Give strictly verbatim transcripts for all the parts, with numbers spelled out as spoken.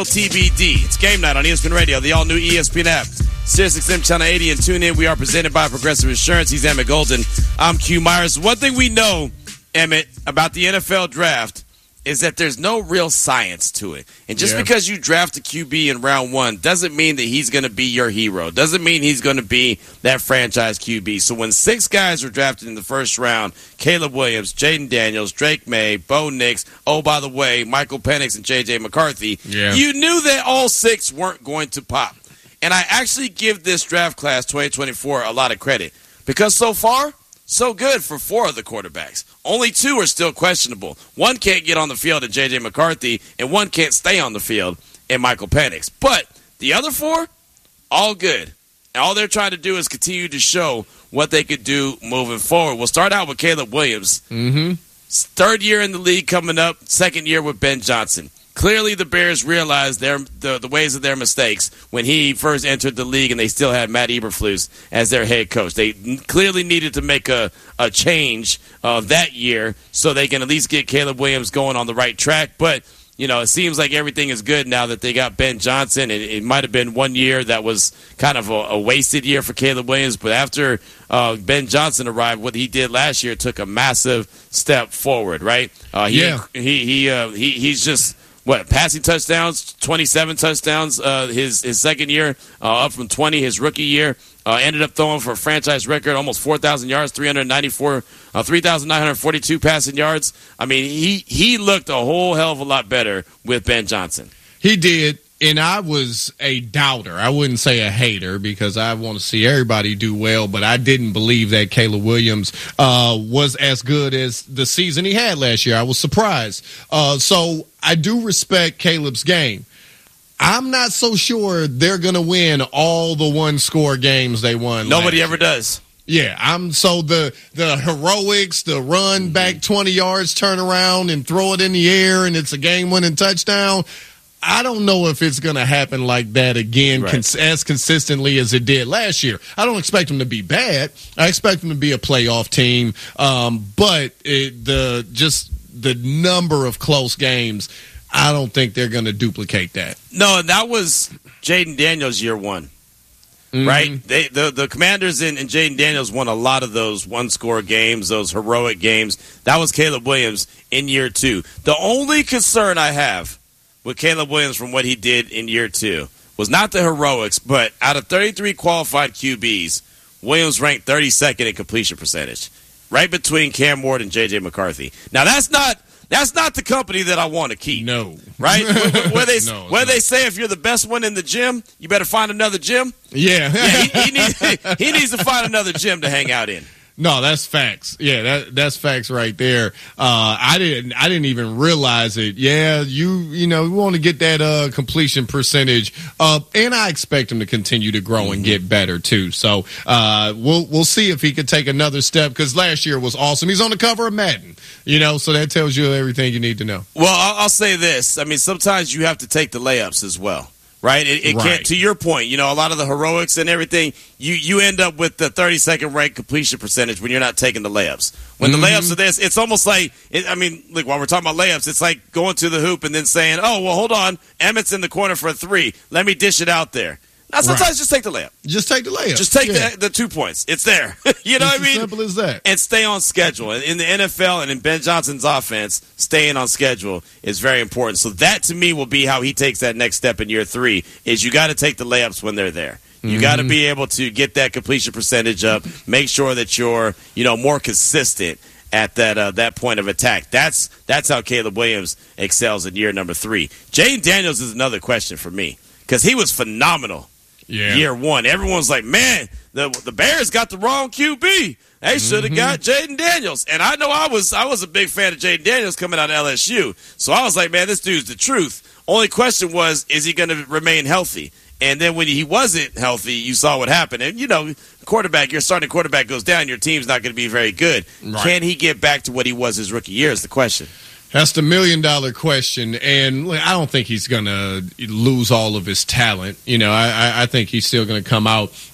T B D. It's game night on E S P N Radio, the all-new E S P N app. Sirius X M Channel eighty and tune in. We are presented by Progressive Insurance. He's Emmett Golden. I'm Q Myers. One thing we know, Emmett, about the N F L draft is that there's no real science to it. And just yeah. because you draft a Q B in round one doesn't mean that he's going to be your hero. Doesn't mean he's going to be that franchise Q B. So when six guys were drafted in the first round, Caleb Williams, Jaden Daniels, Drake May, Bo Nix, oh, by the way, Michael Penix and J J McCarthy, yeah. you knew that all six weren't going to pop. And I actually give this draft class twenty twenty-four a lot of credit because so far, so good for four of the quarterbacks. Only two are still questionable. One can't get on the field in J J McCarthy, and one can't stay on the field in Michael Penix. But the other four, all good. And all they're trying to do is continue to show what they could do moving forward. We'll start out with Caleb Williams. Mm-hmm. Third year in the league coming up, second year with Ben Johnson. Clearly, the Bears realized their the, the ways of their mistakes when he first entered the league, and they still had Matt Eberflus as their head coach. They n- clearly needed to make a, a change uh, that year so they can at least get Caleb Williams going on the right track. But, you know, it seems like everything is good now that they got Ben Johnson. It, it might have been one year that was kind of a, a wasted year for Caleb Williams, but after uh, Ben Johnson arrived, what he did last year took a massive step forward, right? Uh, he, yeah. He, he, uh, he, he's just... What, passing touchdowns, twenty-seven touchdowns uh, his his second year, uh, up from twenty his rookie year. Uh, ended up throwing for a franchise record, almost four thousand yards, three hundred ninety-four, uh, three thousand nine hundred forty-two passing yards. I mean, he, he looked a whole hell of a lot better with Ben Johnson. He did. And I was a doubter. I wouldn't say a hater because I want to see everybody do well, but I didn't believe that Caleb Williams uh, was as good as the season he had last year. I was surprised. Uh, so I do respect Caleb's game. I'm not so sure they're going to win all the one-score games they won. Nobody ever does. Yeah, I'm so the the heroics, the run mm-hmm. back twenty yards, turn around and throw it in the air, and it's a game-winning touchdown. I don't know if it's going to happen like that again right. cons- as consistently as it did last year. I don't expect them to be bad. I expect them to be a playoff team, um, but it, the just the number of close games, I don't think they're going to duplicate that. No, and that was Jaden Daniels year one, mm-hmm. right? They the the Commanders and, and Jaden Daniels won a lot of those one-score games, those heroic games. That was Caleb Williams in year two. The only concern I have with Caleb Williams from what he did in year two was not the heroics, but out of thirty-three qualified Q Bs, Williams ranked thirty-second in completion percentage, right between Cam Ward and J J McCarthy. Now, that's not that's not the company that I want to keep. No. Right? where, where they, no, where they say if you're the best one in the gym, you better find another gym. Yeah. yeah he, he, needs, he needs to find another gym to hang out in. No, that's facts. Yeah, that that's facts right there. Uh, I didn't I didn't even realize it. Yeah, you you know you want to get that uh, completion percentage up, and I expect him to continue to grow mm-hmm. and get better too. So uh, we'll we'll see if he can take another step because last year was awesome. He's on the cover of Madden, you know, so that tells you everything you need to know. Well, I'll, I'll say this. I mean, sometimes you have to take the layups as well. Right? It, it right. can't, to your point, you know, a lot of the heroics and everything, you, you end up with the thirty-second ranked completion percentage when you're not taking the layups. When mm-hmm. the layups are this, it's almost like, it, I mean, look, while we're talking about layups, it's like going to the hoop and then saying, oh, well, hold on, Emmett's in the corner for a three. Let me dish it out there. Now, sometimes right. just take the layup. Just take the layup. Just take yeah. the, the two points. It's there. you know it's what I mean? As simple as that. And stay on schedule. In the N F L and in Ben Johnson's offense, staying on schedule is very important. So that, to me, will be how he takes that next step in year three, is you got to take the layups when they're there. You mm-hmm. got to be able to get that completion percentage up, make sure that you're, you know, more consistent at that uh, that point of attack. That's that's how Caleb Williams excels in year number three. Jaden Daniels is another question for me because he was phenomenal. Yeah. Year one. Everyone's like, man, the the Bears got the wrong Q B. They should have mm-hmm. got Jaden Daniels. And I know I was I was a big fan of Jaden Daniels coming out of L S U. So I was like, man, this dude's the truth. Only question was, is he going to remain healthy? And then when he wasn't healthy, you saw what happened. And, you know, quarterback, your starting quarterback goes down, your team's not going to be very good. Right. Can he get back to what he was his rookie year is the question. That's the million-dollar question, and I don't think he's going to lose all of his talent. You know, I, I think he's still going to come out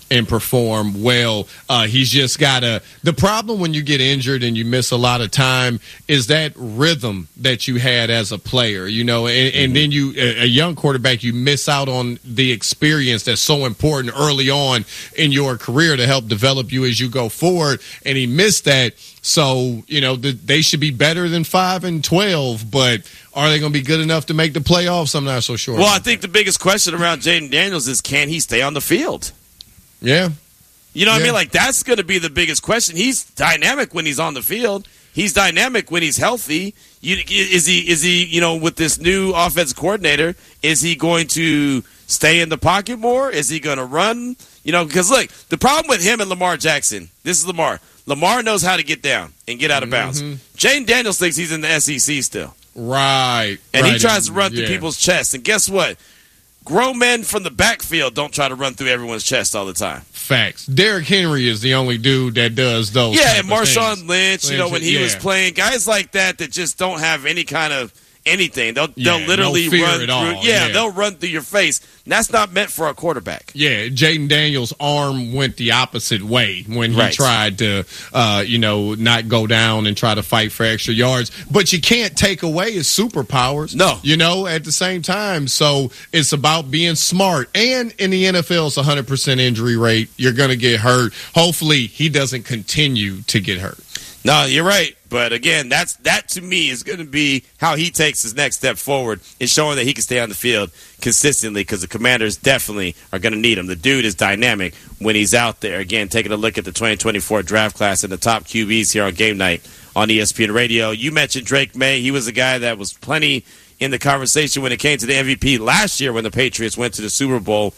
and perform well. Uh, he's just got to – the problem when you get injured and you miss a lot of time is that rhythm that you had as a player, you know, and, mm-hmm. and then you – a young quarterback, you miss out on the experience that's so important early on in your career to help develop you as you go forward, and he missed that. So, you know, the, they should be better than five and twelve, but are they going to be good enough to make the playoffs? I'm not so sure. Well, I think the biggest question around Jaden Daniels is, can he stay on the field? Yeah. You know what yeah. I mean? Like, that's going to be the biggest question. He's dynamic when he's on the field. He's dynamic when he's healthy. You, is he, is he, you know, with this new offensive coordinator, is he going to stay in the pocket more? Is he going to run? You know, because, look, the problem with him and Lamar Jackson, this is Lamar. Lamar knows how to get down and get out of bounds. Mm-hmm. Jaden Daniels thinks he's in the S E C still. Right. And right. he tries to run through yeah. people's chests. And guess what? Grown men from the backfield don't try to run through everyone's chest all the time. Facts. Derrick Henry is the only dude that does those. Yeah, and Marshawn Lynch, you know, when he yeah. was playing, guys like that that just don't have any kind of anything. They'll yeah, they'll literally no fear run at through. all. Yeah, Yeah. they'll run through your face. And that's not meant for a quarterback. Yeah, Jaden Daniels' arm went the opposite way when he Right. tried to, uh, you know, not go down and try to fight for extra yards. But you can't take away his superpowers. No. You know, at the same time. So it's about being smart. And in the N F L, it's one hundred percent injury rate. You're going to get hurt. Hopefully, he doesn't continue to get hurt. No, you're right. But again, that's that to me is going to be how he takes his next step forward, is showing that he can stay on the field consistently, because the Commanders definitely are going to need him. The dude is dynamic when he's out there. Again, taking a look at the twenty twenty-four draft class and the top Q Bs here on Game Night on E S P N Radio. You mentioned Drake May. He was a guy that was plenty in the conversation when it came to the M V P last year when the Patriots went to the Super Bowl.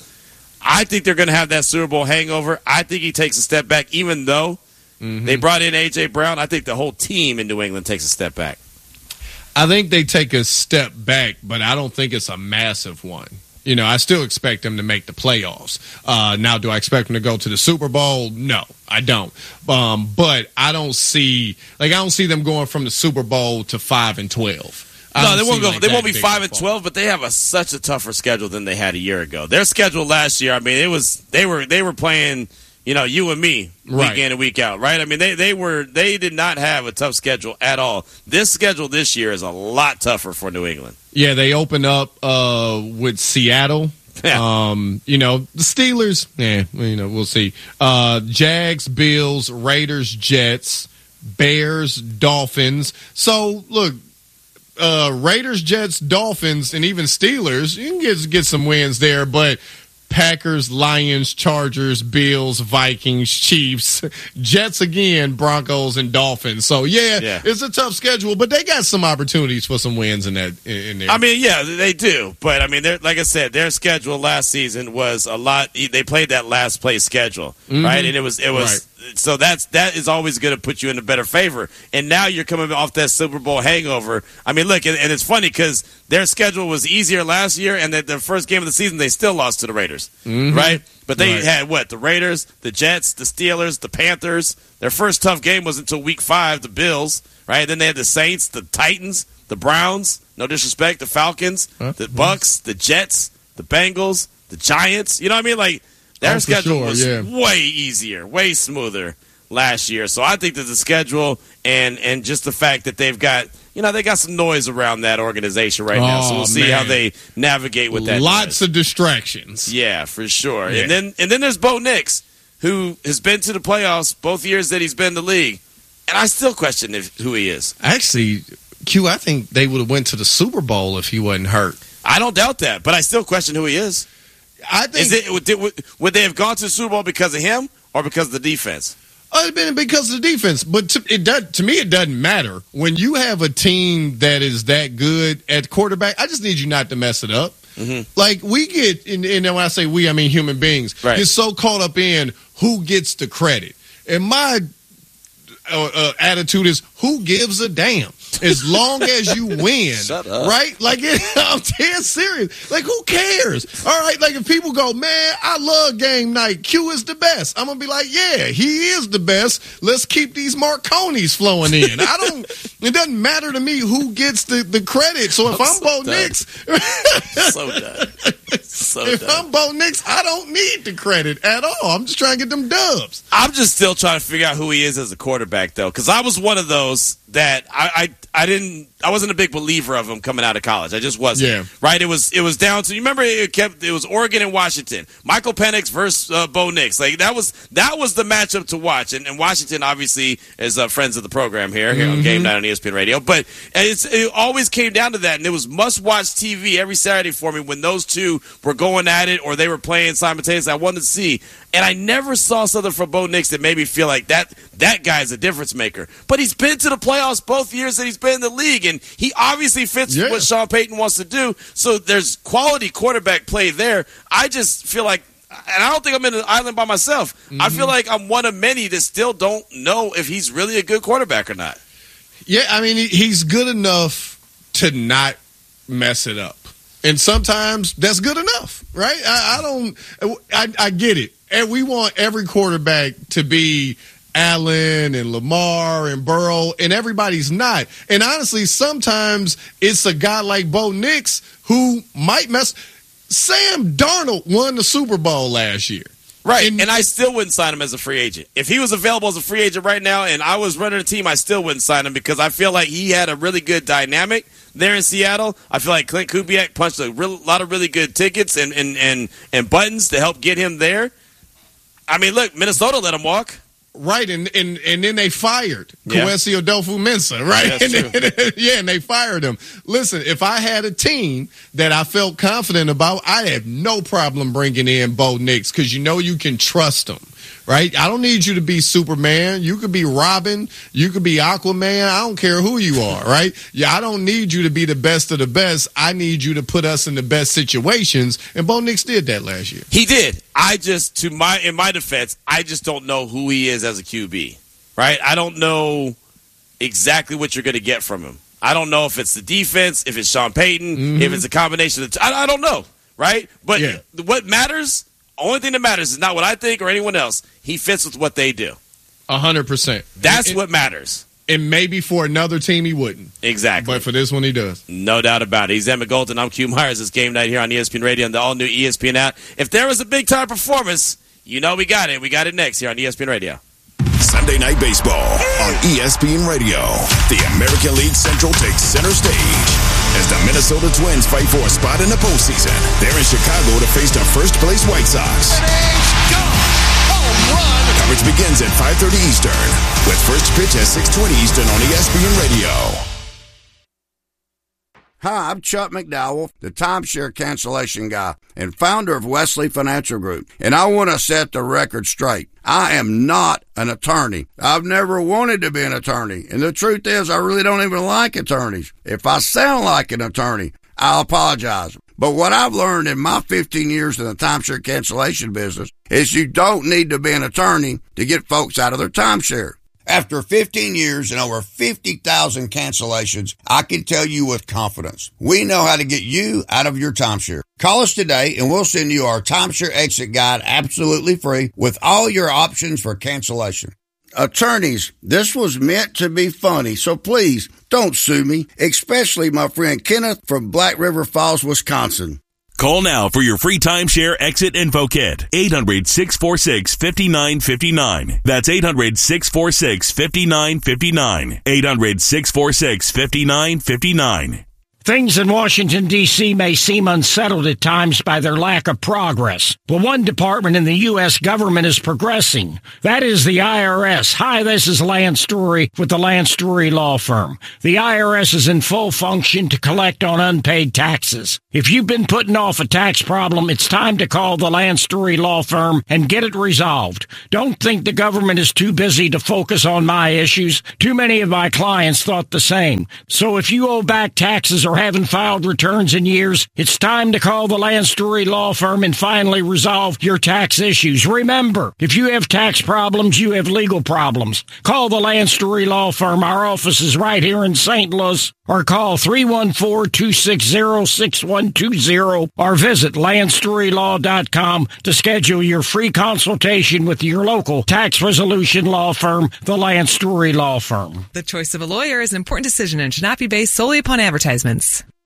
I think they're going to have that Super Bowl hangover. I think he takes a step back, even though Mm-hmm. they brought in A J. Brown. I think the whole team in New England takes a step back. I think they take a step back, but I don't think it's a massive one. You know, I still expect them to make the playoffs. Uh, now, do I expect them to go to the Super Bowl? No, I don't. Um, but I don't see, like, I don't see them going from the Super Bowl to five and twelve. I No, they won't go. like They that won't be big five of a and fall. twelve, but they have a such a tougher schedule than they had a year ago. Their schedule last year, I mean, it was they were they were playing. You know, you and me, week Right. in and week out, right? I mean, they, they were they did not have a tough schedule at all. This schedule this year is a lot tougher for New England. Yeah, they open up uh, with Seattle. Yeah. Um, you know, the Steelers, yeah, you know, we'll see. Uh, Jags, Bills, Raiders, Jets, Bears, Dolphins. So, look, uh, Raiders, Jets, Dolphins, and even Steelers, you can get, get some wins there, but Packers, Lions, Chargers, Bills, Vikings, Chiefs, Jets again, Broncos, and Dolphins. So, yeah, Yeah. it's a tough schedule, but they got some opportunities for some wins in that in there. I mean, yeah, they do. But, I mean, they're- like I said, their schedule last season was a lot. They played that last place schedule, Mhm. right? And it was it was so that's that is always going to put you in a better favor. And now you're coming off that Super Bowl hangover. I mean, look, and, and it's funny because their schedule was easier last year, and that the first game of the season they still lost to the Raiders, Mhm. right? But they Right. had what? The Raiders, the Jets, the Steelers, the Panthers. Their first tough game was until week five, the Bills, right? Then they had the Saints, the Titans, the Browns, no disrespect, the Falcons, Huh? the Bucks, the Jets, the Bengals, the Giants. You know what I mean? Like, their Oh, for schedule sure, was yeah. way easier, way smoother last year. So I think that the schedule and and just the fact that they've got, you know, they got some noise around that organization right now. So Oh, we'll see man. how they navigate with that. Lots noise. of distractions. Yeah, for sure. Yeah. And then and then there's Bo Nix, who has been to the playoffs both years that he's been in the league, and I still question if, who he is. Actually, Q, I think they would have went to the Super Bowl if he wasn't hurt. I don't doubt that, but I still question who he is. I think Is it would, would, would they have gone to the Super Bowl because of him or because of the defense? oh, it'd been because of the defense, but to, it does, to me, it doesn't matter when you have a team that is that good at quarterback. I just need you not to mess it up. Mm-hmm. Like we get, and, and when I say we, I mean human beings, Right. get so caught up in who gets the credit, and my uh, uh, attitude is who gives a damn. As long as you win, Shut up. right? Like, I'm dead serious. Like, who cares? All right, like, if people go, man, I love game night. Q is the best. I'm going to be like, yeah, he is the best. Let's keep these Marconis flowing in. I don't, it doesn't matter to me who gets the, the credit. So if I'm, I'm so Bo done. Nix, So done. so if dumb. I'm Bo Nix, I don't need the credit at all. I'm just trying to get them dubs. I'm just still trying to figure out who he is as a quarterback, though, because I was one of those that I, I I didn't I wasn't a big believer of him coming out of college. I just wasn't. Yeah. Right. It was it was down to, you remember it kept it was Oregon and Washington. Michael Penix versus uh, Bo Nix. Like that was that was the matchup to watch. And, and Washington obviously is uh, friends of the program here here mm-hmm. on Game Night on E S P N Radio. But it's, it always came down to that, and it was must watch T V every Saturday for me when those two were going at it or they were playing simultaneously. I wanted to see, and I never saw something from Bo Nix that made me feel like that that guy's a difference maker. But he's been to the playoffs both years that he's been in the league, and he obviously fits yeah. what Sean Payton wants to do. So there's quality quarterback play there. I just feel like, and I don't think I'm in an island by myself. Mm-hmm. I feel like I'm one of many that still don't know if he's really a good quarterback or not. Yeah, I mean, he's good enough to not mess it up. And sometimes that's good enough, right? I, I don't I, – I get it. And we want every quarterback to be Allen and Lamar and Burrow, and everybody's not. And honestly, sometimes it's a guy like Bo Nix who might mess – Sam Darnold won the Super Bowl last year. Right, and, and I still wouldn't sign him as a free agent. If he was available as a free agent right now and I was running a team, I still wouldn't sign him because I feel like he had a really good dynamic there in Seattle. I feel like Clint Kubiak punched a real, lot of really good tickets and, and, and, and buttons to help get him there. I mean, look, Minnesota let him walk. Right, and, and and then they fired yeah. Kwesi Odofu-Mensah, right? Yeah, that's and, true. and, yeah, and they fired him. Listen, if I had a team that I felt confident about, I'd have no problem bringing in Bo Nix because you know you can trust him, right? I don't need you to be Superman. You could be Robin. You could be Aquaman. I don't care who you are, right? Yeah, I don't need you to be the best of the best. I need you to put us in the best situations, and Bo Nix did that last year. He did. I just, to my in my defense, I just don't know who he is as a Q B, right? I don't know exactly what you're going to get from him. I don't know if it's the defense, if it's Sean Payton, mm-hmm. if it's a combination of the t- I, I don't know, right? But yeah. what matters, only thing that matters is not what I think or anyone else. He fits with what they do. A hundred percent. That's and, what matters. And maybe for another team he wouldn't. Exactly. But for this one he does. No doubt about it. He's Emmett Golden. I'm Q Myers. It's Game Night here on E S P N Radio and the all-new E S P N app. If there was a big-time performance, you know we got it. We got it next here on E S P N Radio. Sunday Night Baseball on E S P N Radio. The American League Central takes center stage as the Minnesota Twins fight for a spot in the postseason. They're in Chicago to face the first-place White Sox. Coverage begins at five thirty Eastern with first pitch at six twenty Eastern on E S P N Radio. Hi, I'm Chuck McDowell, the timeshare cancellation guy and founder of Wesley Financial Group, and I want to set the record straight. I am not an attorney. I've never wanted to be an attorney, and the truth is I really don't even like attorneys. If I sound like an attorney, I'll apologize. But what I've learned in my fifteen years in the timeshare cancellation business is you don't need to be an attorney to get folks out of their timeshare. After fifteen years and over fifty thousand cancellations, I can tell you with confidence, we know how to get you out of your timeshare. Call us today and we'll send you our timeshare exit guide absolutely free with all your options for cancellation. Attorneys, this was meant to be funny, so please don't sue me, especially my friend Kenneth from Black River Falls, Wisconsin. Call now for your free timeshare exit info kit. eight hundred, six four six, five nine five nine. That's eight hundred, six four six, five nine five nine. eight hundred, six four six, five nine five nine. Things in Washington, D C may seem unsettled at times by their lack of progress. But one department in the U S government is progressing. That is the I R S. Hi, this is Lance Story with the Lance Story Law Firm. The I R S is in full function to collect on unpaid taxes. If you've been putting off a tax problem, it's time to call the Lance Story Law Firm and get it resolved. Don't think the government is too busy to focus on my issues. Too many of my clients thought the same. So if you owe back taxes or haven't filed returns in years, it's time to call the Lance Story Law Firm and finally resolve your tax issues. Remember, if you have tax problems, you have legal problems. Call the Lance Story Law Firm. Our office is right here in Saint Louis. Or call three one four, two six zero, six one two zero or visit lance story law dot com to schedule your free consultation with your local tax resolution law firm, the Lance Story Law Firm. The choice of a lawyer is an important decision and should not be based solely upon advertisements.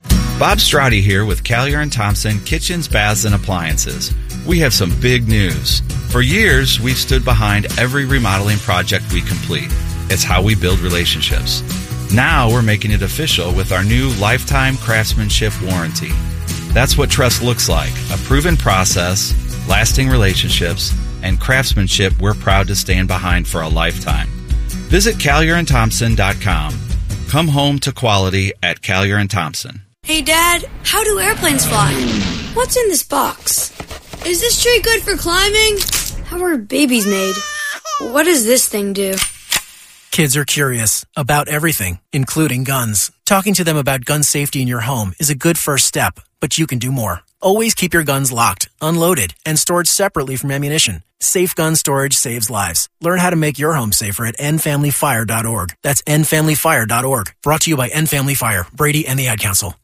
Bob Strati here with Callier and Thompson Kitchens, Baths, and Appliances. We have some big news. For years, we've stood behind every remodeling project we complete. It's how we build relationships. Now we're making it official with our new lifetime craftsmanship warranty. That's what trust looks like, a proven process, lasting relationships, and craftsmanship we're proud to stand behind for a lifetime. Visit Callier and Thompson dot com. Come home to quality at Callier and Thompson. Hey, Dad, how do airplanes fly? What's in this box? Is this tree good for climbing? How are babies made? What does this thing do? Kids are curious about everything, including guns. Talking to them about gun safety in your home is a good first step, but you can do more. Always keep your guns locked, unloaded, and stored separately from ammunition. Safe gun storage saves lives. Learn how to make your home safer at end family fire dot org. That's end family fire dot org. Brought to you by End Family Fire, Brady, and the Ad Council.